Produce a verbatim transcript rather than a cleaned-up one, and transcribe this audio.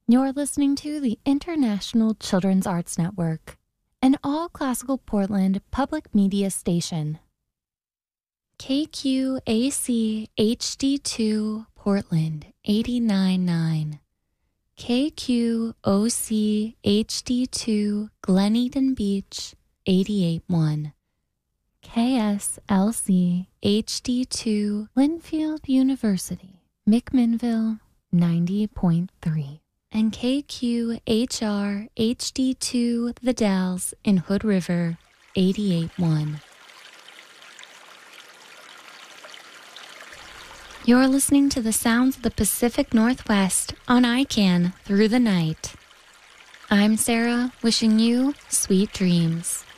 You're listening to the International Children's Arts Network, an all-classical Portland public media station. K Q A C H D two Portland eighty-nine point nine. K Q O C H D two Glen Eden Beach eighty-eight point one. K S L C H D two Linfield University, McMinnville ninety point three. And K Q H R H D two The Dalles in Hood River eighty-eight point one. You're listening to the sounds of the Pacific Northwest on I C A N Through the Night. I'm Sarah, wishing you sweet dreams.